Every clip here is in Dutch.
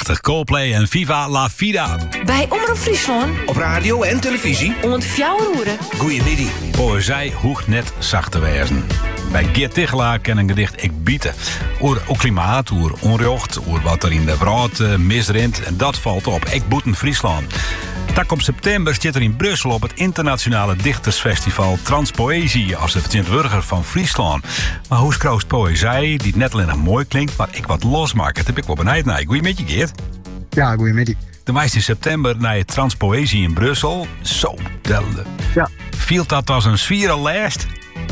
Prachtig, Coldplay en Viva la Vida. Bij Omroep Friesland. Op radio en televisie. Om 4 uur. Goeiemiddag. Poëzij hoeft net zacht te wezen. Bij Geert Tichelaar ken een gedicht ik bieten. Oer klimaat, oer onrecht, oer wat er in de wereld misrint. En dat valt op. Ik boeten Friesland. Tak op september zit er in Brussel op het internationale dichtersfestival Transpoëzie als de vertegenwoordiger van Friesland. Maar hoe schrouwt poëzij, die net alleen nog mooi klinkt, maar ik wat losmaken? Dat heb ik wel benijd naar. Goeiemiddag, Geert. Ja, goeiemiddag. De meeste in september naar het Transpoëzie in Brussel. Zo, ja. Viel dat als een zwiere lijst?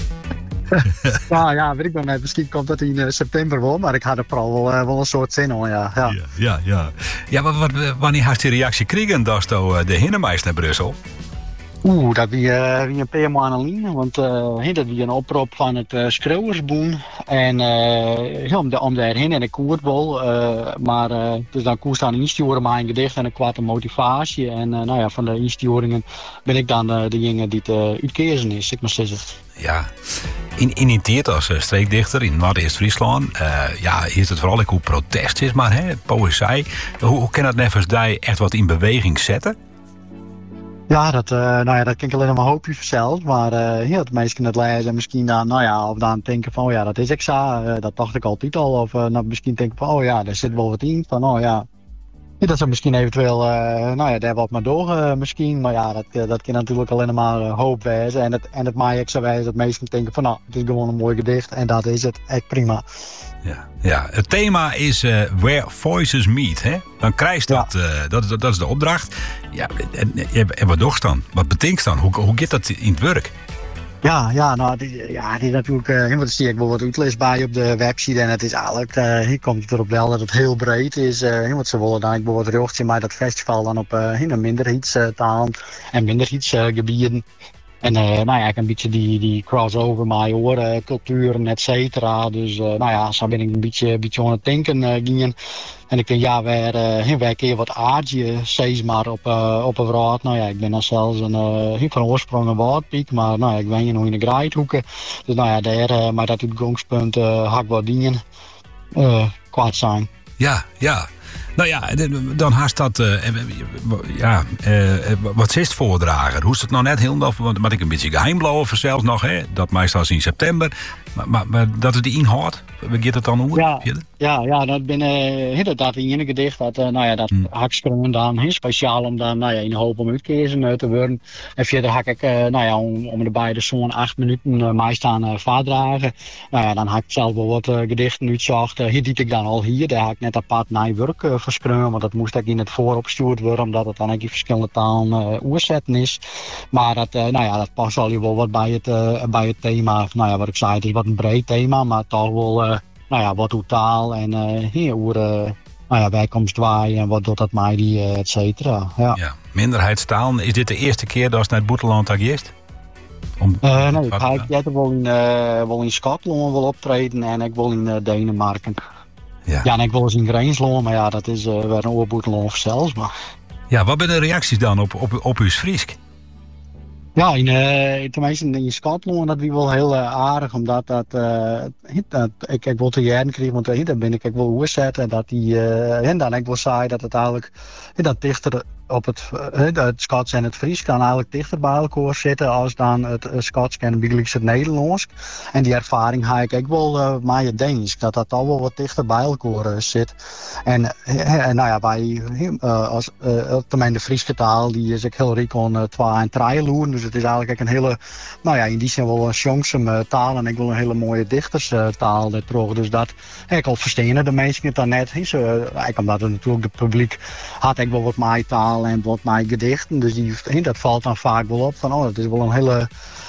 Ja, weet ik nog net. Misschien komt dat in september wel, maar ik had er vooral wel een soort zin in, ja. Ja, wanneer had je die reactie gekregen dat je de hinnemeis naar Brussel? Dat wie een paar maanden alleen, want dat wie een oproep van het schreeuwersboen. En om daarheen en ik koert wel, maar dus dan koest aan insturen mijn gedicht en een kwarte motivatie. En van de insturingen ben ik dan degene die het uitkezen is, ik maar zeggen. Ja, in als streekdichter in Noord-Eerst-Friesland. Is het vooral hoe protest is, maar poëzij. Hoe kan dat nevens die echt wat in beweging zetten? Ja, dat kan ik alleen maar hoopje vanzelf. Maar dat mensen het lezen en misschien dan, of dan denken van, dat is exa. Dat dacht ik altijd al. Of misschien denken van, daar zit wel wat in. Van, dat zou misschien eventueel, daar wat maar door misschien. Maar dat kan natuurlijk alleen maar hoop wezen. En het mag ik zo wijzen dat mensen denken van, het is gewoon een mooi gedicht. En dat is het, echt prima. Ja, het thema is Where Voices Meet. Hè? Dan krijg je dat, dat is de opdracht. Ja, en wat doe je dan? Wat betekent dan? Hoe gaat dat in het werk? Die natuurlijk, wat zie ik wel wat uitles bij op de website. En het is eigenlijk, hier komt het erop wel dat het heel breed is. Want ze willen dan bijvoorbeeld rechtje maar dat festival dan op een minderheidstaal en minderheidsgebieden. En een beetje die crossover met oren, culturen, et cetera. Dus zo ben ik een beetje aan het denken gingen. En ik denk, wij keer wat aardje, steeds maar op een raad. Ik ben dan zelfs van oorsprong een woordpiek, maar ik ben hier nog in de Grijthoeken. Dus daar, maar dat uitgangspunt had ik wat dingen kwaad zijn. Ja. Dan haast dat. Wat is het voordrager? Hoe is het nou net heel wat ik een beetje geheim blijven zelfs nog, hè? Dat meestal in september. Maar dat het die inhoud, wie gaat het dan hoe? Ja, dat ben dat in een gedicht dat hakskroen dan speciaal om dan in hoop om uitkezen te worden. En verder hak ik om de beide zo'n 8 minuten mij staan voordragen. Dan hak ik zelf wel wat gedichten uitzocht. Hier die ik dan al hier, daar hak ik net apart naar werk verschreven, want dat moest ik in het vooropgestuurd worden omdat het dan in verschillende talen oorzetten is. Maar dat past al wel wat bij het thema. Wat ik zei, het is wat een breed thema, maar toch wel wat hoe taal en hoe bijkomstwaai en wat doet dat mij die et cetera. Ja, minderheidstaal. Is dit de eerste keer dat je naar het buitenland geweest? Ik ga wel in Schotland wil optreden en ik wil in Denemarken. Ja, en ik wil eens in Grensland, maar dat is weer een oorboeteland zelfs. Maar. Ja, wat zijn de reacties dan op uw Friesk? Ja, tenminste in Schotland, dat was wel heel aardig, omdat ik wil te jaren kreeg, want daar ben ik wel oorzetten dat en dan ik wil zeggen dat het eigenlijk dat dichter op het Schots en het Fries kan eigenlijk dichter bij elkaar zitten als dan het Schots en bijvoorbeeld het Nederlands. En die ervaring heb ik wel met het Deens, dat al wel wat dichter bij elkaar zit. En bij als de Friese taal, die is ik heel rijk aan 2 en 3 loeren. Dus het is eigenlijk een hele, in die zin wel een chance taal en ik wil een hele mooie dichterstaal terug. Dus dat ik al verstaan de mensen het dan net. Omdat het natuurlijk het publiek had ik wel wat mijn taal en wat mijn gedichten. Dus dat valt dan vaak wel op van dat is wel een hele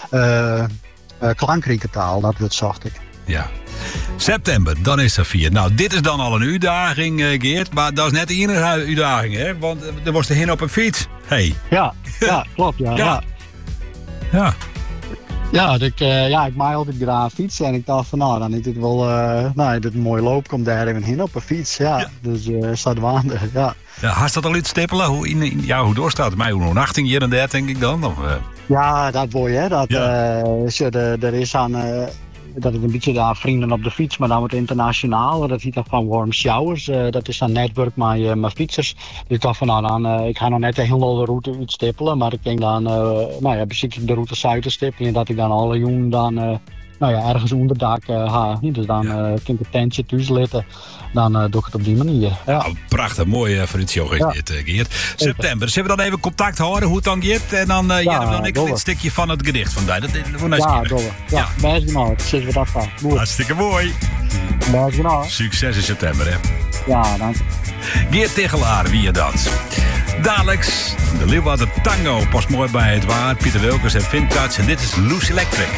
klankrijke taal, dat zocht ik. Ja. September, dan is er 4. Nou, dit is dan al een uitdaging, Geert. Maar dat is net de enige uitdaging, hè? Want er was er heen op een fiets. Hey. Ja, klopt, ja. Ja, ik maak altijd graag fietsen en ik dacht van dan is het wel, dit een mooie loop komt daar even heen op een fiets, Dus staat waande, ja. Ja, had dat al iets stippelen? Hoe doorstaat het mij? Hoe nog 18 hier en daar, denk ik dan? Of, Ja, dat wil je, dat er is aan dat is een beetje daar vrienden op de fiets, maar dan wordt internationaal. Dat heet dan van Warm Showers. Dat is een netwerk met fietsers. Dus ik dacht van ik ga nog net de hele route uitstippelen, maar ik denk dan precies de route Zuiden stippelen en dat ik dan alle jongen dan ergens onderdak ha. Dus dan kan ik het tentje thuis zitten. Dan doe ik het op die manier. Ja. Nou, prachtig, mooi voor het show is dit, Geert. September, zullen we dan even contact houden hoe het dan gaat? En dan dan ik een stukje van het gedicht van daar. Dat Ja, best genau. Zullen we dat gaan. Hartstikke mooi. Best genau. Succes in september, hè. Ja, dank je. Geert Tegelaar, wie je dat? Dadelijk, de Leeuwarden Tango past mooi bij het waar. Pieter Wilkers en Vintage. En dit is Loose Electric.